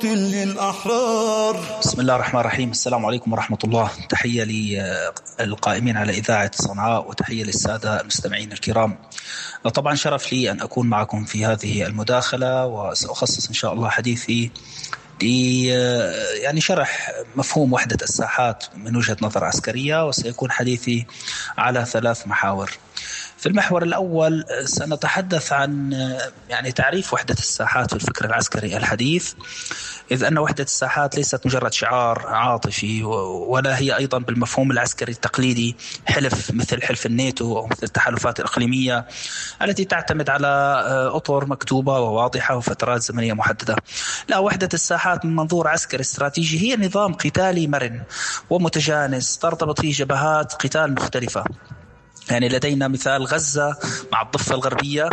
للأحرار. بسم الله الرحمن الرحيم. السلام عليكم ورحمة الله. تحية للقائمين على إذاعة صنعاء وتحية للسادة المستمعين الكرام. طبعا شرف لي أن أكون معكم في هذه المداخلة، وسأخصص إن شاء الله حديثي يعني شرح مفهوم وحدة الساحات من وجهة نظر عسكرية، وسيكون حديثي على 3 محاور. في المحور الأول سنتحدث عن يعني تعريف وحدة الساحات في الفكر العسكري الحديث، إذ أن وحدة الساحات ليست مجرد شعار عاطفي، ولا هي أيضا بالمفهوم العسكري التقليدي حلف مثل حلف الناتو أو مثل التحالفات الإقليمية التي تعتمد على أطر مكتوبة وواضحة وفترات زمنية محددة. لا، وحدة الساحات من منظور عسكري استراتيجي هي نظام قتالي مرن ومتجانس ترتبط فيه جبهات قتال مختلفة. يعني لدينا مثال غزة مع الضفة الغربية،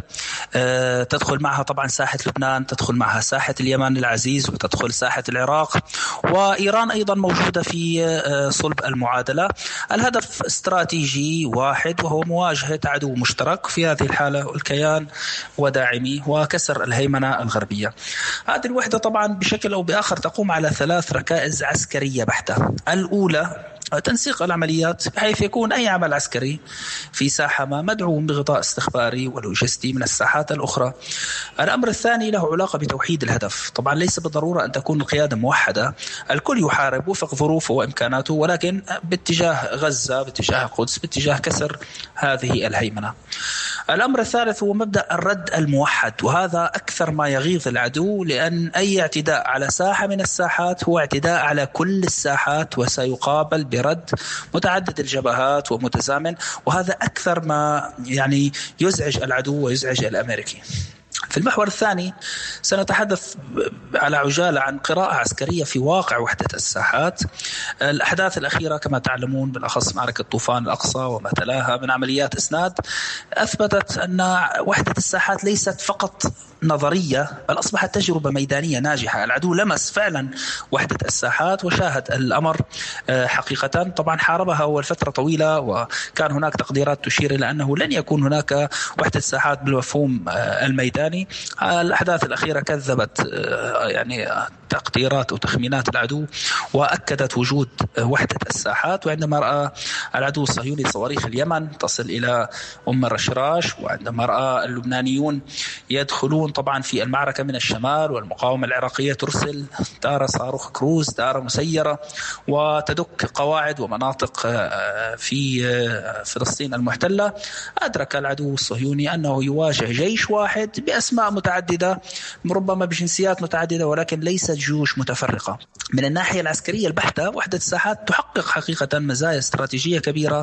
تدخل معها طبعا ساحة لبنان، تدخل معها ساحة اليمن العزيز، وتدخل ساحة العراق، وإيران أيضا موجودة في صلب المعادلة. الهدف استراتيجي واحد، وهو مواجهة عدو مشترك، في هذه الحالة الكيان وداعميه، وكسر الهيمنة الغربية. هذه الوحدة طبعا بشكل أو بآخر تقوم على 3 ركائز عسكرية بحتة. الأولى تنسيق العمليات، بحيث يكون أي عمل عسكري في ساحة ما مدعوم بغطاء استخباري ولوجستي من الساحات الأخرى. الأمر الثاني له علاقة بتوحيد الهدف. طبعا ليس بالضرورة أن تكون القيادة موحدة، الكل يحارب وفق ظروفه وإمكاناته، ولكن باتجاه غزة، باتجاه القدس، باتجاه كسر هذه الهيمنة. الأمر الثالث هو مبدأ الرد الموحد، وهذا أكثر ما يغيظ العدو، لأن أي اعتداء على ساحة من الساحات هو اعتداء على كل الساحات، وسيقابل برد متعدد الجبهات ومتزامن، وهذا أكثر ما يعني يزعج العدو ويزعج الأمريكي. في المحور الثاني سنتحدث على عجالة عن قراءة عسكرية في واقع وحدة الساحات. الأحداث الأخيرة كما تعلمون، بالأخص معركة طوفان الأقصى وما تلاها من عمليات إسناد، أثبتت أن وحدة الساحات ليست فقط نظرية، بل أصبحت تجربة ميدانية ناجحة. العدو لمس فعلا وحدة الساحات وشاهد الأمر حقيقة. طبعا حاربها أول فترة طويلة، وكان هناك تقديرات تشير إلى أنه لن يكون هناك وحدة ساحات بالمفهوم الميداني. الأحداث الأخيرة كذبت يعني تقديرات وتخمينات العدو، وأكدت وجود وحدة الساحات. وعندما رأى العدو الصهيوني صواريخ اليمن تصل إلى الرشراش، وعندما رأى اللبنانيون يدخلون طبعا في المعركة من الشمال، والمقاومة العراقية ترسل تارة صاروخ كروز، تارة مسيرة، وتدك قواعد ومناطق في فلسطين المحتلة، أدرك العدو الصهيوني أنه يواجه جيش واحد بأسماء متعددة، ربما بجنسيات متعددة، ولكن ليست جيوش متفرقة. من الناحية العسكرية البحتة، وحدة الساحات تحقق حقيقة مزايا استراتيجية كبيرة.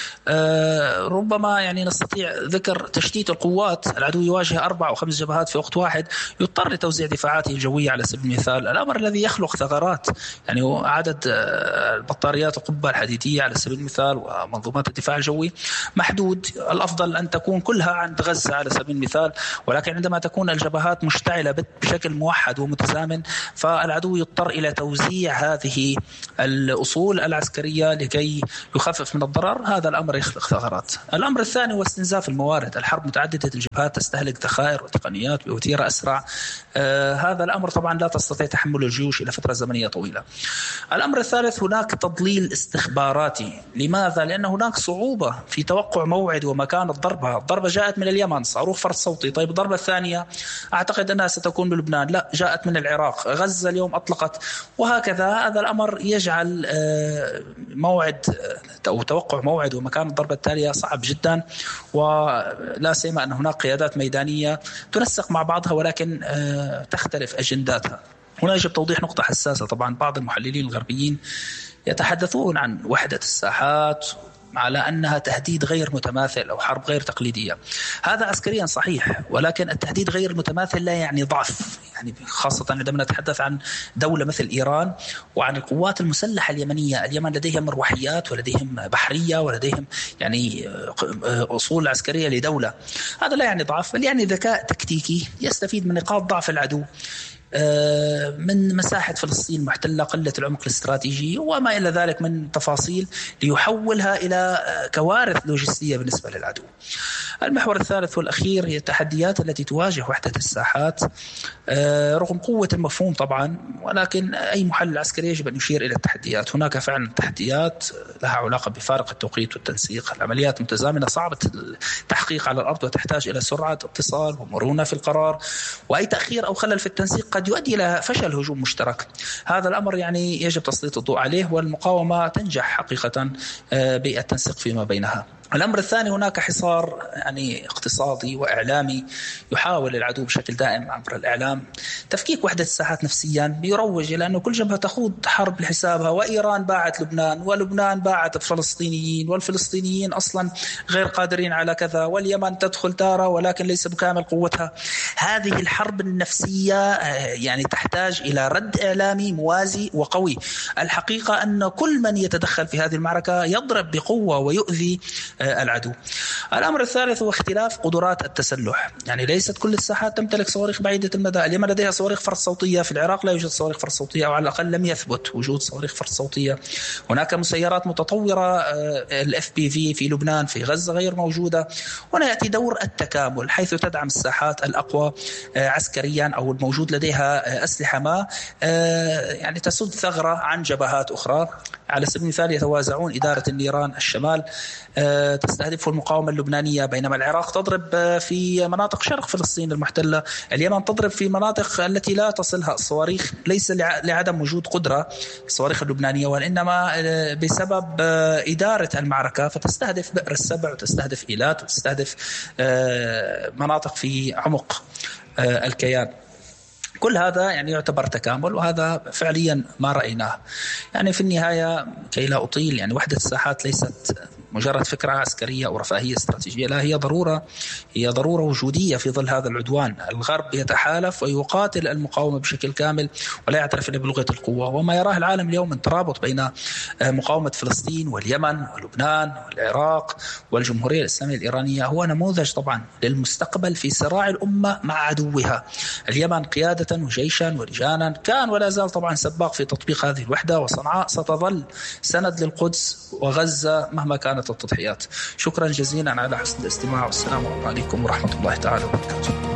ربما يعني نستطيع ذكر تشتيت القوات. العدو يواجه 4 أو 5 جبهات في وقت واحد، يضطر لتوزيع دفاعاته الجوية على سبيل المثال، الأمر الذي يخلق ثغرات. يعني عدد البطاريات القبة الحديدية على سبيل المثال ومنظومات الدفاع الجوي محدود. الأفضل أن تكون كلها عند غزة على سبيل المثال، ولكن عندما تكون الجبهات مشتعلة بشكل موحد ومتزامن، فالعدو يضطر إلى توزيع هذه الأصول العسكرية لكي يخفف من الضرر. هذا الأمر يخلق ثغرات. الأمر الثاني هو استنزاف الموارد. الحرب متعددة الجبهات تستهلك ذخائر وتقنيات بوتيرة أسرع. هذا الأمر طبعا لا تستطيع تحمل الجيوش إلى فترة زمنية طويلة. الأمر الثالث هناك تضليل استخباراتي. لماذا؟ لأن هناك صعوبة في توقع موعد ومكان الضربة. الضربة جاءت من اليمن، صاروخ فرد صوتي، طيب الضربة الثانية أعتقد أنها ستكون بلبنان، لا جاءت من العراق، غزة اليوم أطلقت، وهكذا. هذا الأمر يجعل موعد أو توقع موعد ومكان الضربة التالية صعب جدا، ولا سيما أن هناك قيادات ميدانية تنسق مع بعضها، ولكن تختلف أجنداتها. هنا يجب توضيح نقطة حساسة. طبعا بعض المحللين الغربيين يتحدثون عن وحدة الساحات على أنها تهديد غير متماثل أو حرب غير تقليدية. هذا عسكريا صحيح، ولكن التهديد غير متماثل لا يعني ضعف. يعني خاصة عندما نتحدث عن دولة مثل إيران وعن القوات المسلحة اليمنية. اليمن لديهم مروحيات ولديهم بحرية ولديهم يعني أصول عسكرية لدولة. هذا لا يعني ضعف، بل يعني ذكاء تكتيكي يستفيد من نقاط ضعف العدو من مساحة فلسطين المحتلة، قلة العمق الاستراتيجي وما إلى ذلك من تفاصيل ليحولها إلى كوارث لوجستية بالنسبة للعدو. المحور الثالث والأخير هي التحديات التي تواجه وحدة الساحات رغم قوة المفهوم طبعا، ولكن أي محلل عسكري يجب أن يشير إلى التحديات. هناك فعلا تحديات لها علاقة بفارق التوقيت والتنسيق، العمليات متزامنة صعبة التحقيق على الأرض وتحتاج إلى سرعة اتصال ومرونة في القرار، وأي تأخير أو خلل في التنسيق قد يؤدي إلى فشل هجوم مشترك. هذا الأمر يعني يجب تسليط الضوء عليه، والمقاومة تنجح حقيقة بالتنسيق فيما بينها. الأمر الثاني، هناك حصار يعني اقتصادي وإعلامي، يحاول العدو بشكل دائم عبر الإعلام تفكيك وحدة الساحات نفسيا، بيروج إلى أنه كل جبهة تخوض حرب لحسابها، وإيران باعت لبنان، ولبنان باعت الفلسطينيين، والفلسطينيين أصلا غير قادرين على كذا، واليمن تدخل تارة ولكن ليس بكامل قوتها. هذه الحرب النفسية يعني تحتاج إلى رد إعلامي موازي وقوي. الحقيقة أن كل من يتدخل في هذه المعركة يضرب بقوة ويؤذي العدو. الأمر الثالث هو اختلاف قدرات التسلح، يعني ليست كل الساحات تمتلك صواريخ بعيدة المدى. اليمن لديها صواريخ فرص صوتية، في العراق لا يوجد صواريخ فرص صوتية، أو على الأقل لم يثبت وجود صواريخ فرص صوتية. هناك مسيرات متطورة الFPV في لبنان، في غزة غير موجودة. هنا يأتي دور التكامل، حيث تدعم الساحات الأقوى عسكريا أو الموجود لديها أسلحة ما يعني تسد ثغرة عن جبهات أخرى. على سبيل المثال يتوازعون إدارة النيران الشمال تستهدف المقاومة اللبنانية، بينما العراق تضرب في مناطق شرق فلسطين المحتلة، اليمن تضرب في مناطق التي لا تصلها الصواريخ، ليس لعدم وجود قدرة الصواريخ اللبنانية، وإنما بسبب إدارة المعركة، فتستهدف بئر السبع وتستهدف إيلات وتستهدف مناطق في عمق الكيان. كل هذا يعني يعتبر تكامل، وهذا فعليا ما رأيناه. يعني في النهاية كي لا أطيل، يعني وحدة الساحات ليست مجرد فكرة عسكرية أو رفاهية استراتيجية، لا، هي ضرورة وجودية في ظل هذا العدوان. الغرب يتحالف ويقاتل المقاومة بشكل كامل ولا يعترف إلا بلغة القوة، وما يراه العالم اليوم من ترابط بين مقاومة فلسطين واليمن ولبنان والعراق والجمهورية الإسلامية الإيرانية هو نموذج طبعا للمستقبل في صراع الأمة مع عدوها. اليمن قيادة وجيشا ولجانا كان ولا زال طبعا سباق في تطبيق هذه الوحدة، وصنعاء ستظل سند للقدس وغزة مهما كانت التضحيات. شكرا جزيلا على حسن الاستماع، والسلام عليكم ورحمة الله تعالى وبركاته.